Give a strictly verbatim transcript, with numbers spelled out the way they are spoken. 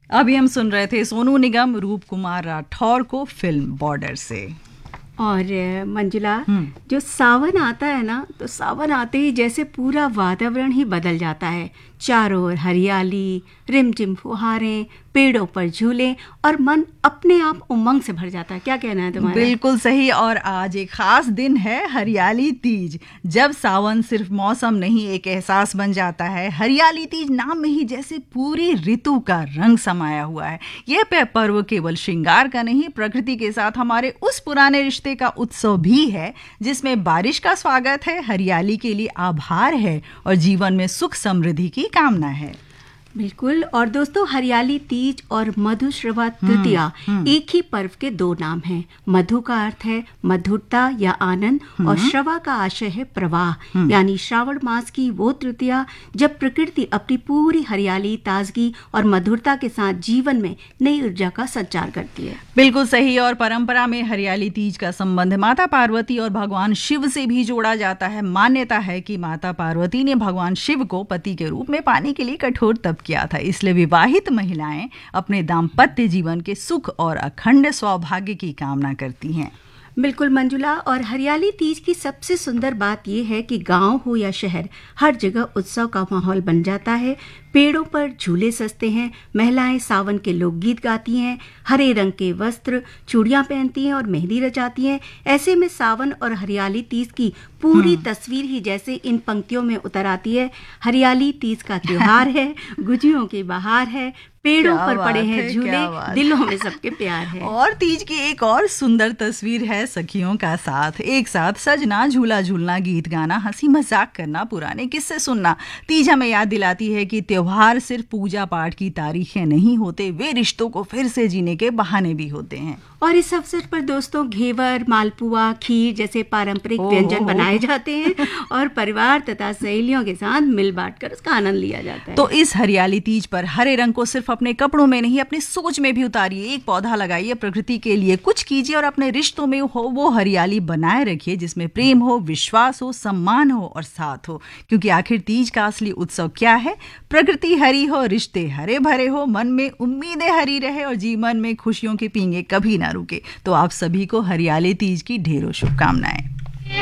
अभी हम सुन रहे थे सोनू निगम, रूप कुमार राठौर को फिल्म बॉर्डर से। और मंजुला, जो सावन आता है ना, तो सावन आते ही जैसे पूरा वातावरण ही बदल जाता है। चारों ओर हरियाली, रिमझिम फुहारें, पेड़ों पर झूले और मन अपने आप उमंग से भर जाता है। क्या कहना है तुम्हारा? बिल्कुल सही। और आज एक खास दिन है, हरियाली तीज, जब सावन सिर्फ मौसम नहीं एक एहसास बन जाता है। हरियाली तीज नाम में ही जैसे पूरी ऋतु का रंग समाया हुआ है। यह पर्व केवल श्रृंगार का नहीं, प्रकृति के साथ हमारे उस पुराने रिश्ते का उत्सव भी है जिसमें बारिश का स्वागत है, हरियाली के लिए आभार है और जीवन में सुख समृद्धि की कामना है। बिल्कुल। और दोस्तों, हरियाली तीज और मधुश्रवा तृतीया एक ही पर्व के दो नाम हैं। मधु का अर्थ है मधुरता या आनंद और श्रवा का आशय है प्रवाह, यानी श्रावण मास की वो तृतीया जब प्रकृति अपनी पूरी हरियाली, ताजगी और मधुरता के साथ जीवन में नई ऊर्जा का संचार करती है। बिल्कुल सही। और परंपरा में हरियाली तीज का संबंध माता पार्वती और भगवान शिव से भी जोड़ा जाता है। मान्यता है कि माता पार्वती ने भगवान शिव को पति के रूप में पाने के लिए कठोर तप किया था, इसलिए विवाहित महिलाएं अपने दाम्पत्य जीवन के सुख और अखंड सौभाग्य की कामना करती हैं। बिल्कुल मंजुला। और हरियाली तीज की सबसे सुंदर बात यह है कि गांव हो या शहर, हर जगह उत्सव का माहौल बन जाता है। पेड़ों पर झूले सजते हैं, महिलाएं सावन के लोकगीत गाती हैं, हरे रंग के वस्त्र, चूड़ियां पहनती हैं और मेहंदी रचाती हैं। ऐसे में सावन और हरियाली तीज की पूरी तस्वीर ही जैसे इन पंक्तियों में उतर आती है। हरियाली तीज का त्योहार है, गुजियों की बहार है, पेड़ों पर पड़े हैं झूले, दिलों में सबके प्यार है। और तीज की एक और सुंदर तस्वीर है सखियों का साथ, एक साथ सजना, झूला झूलना, गीत गाना, हंसी मजाक करना, पुराने किस्से सुनना। तीज हमें याद दिलाती है कि त्योहार सिर्फ पूजा पाठ की तारीखें नहीं होते, वे रिश्तों को फिर से जीने के बहाने भी होते हैं। और इस अवसर पर दोस्तों घेवर, मालपुआ, खीर जैसे पारंपरिक व्यंजन बनाए जाते हैं और परिवार तथा सहेलियों के साथ मिल बांटकर उसका आनंद लिया जाता है। तो इस हरियाली तीज पर हरे रंग को सिर्फ अपने कपड़ों में नहीं, अपनी सोच में भी उतारिए। एक पौधा लगाइए, प्रकृति के लिए कुछ कीजिए और अपने रिश्तों में हो वो हरियाली बनाए रखिए जिसमें प्रेम हो, विश्वास हो, सम्मान हो और साथ हो। क्योंकि आखिर तीज का असली उत्सव क्या है? प्रकृति हरी हो, रिश्ते हरे भरे हो, मन में उम्मीदें हरी रहे और जीवन में खुशियों के पींगे कभी ना रुके। तो आप सभी को हरियाली तीज की ढेरों शुभकामनाएं।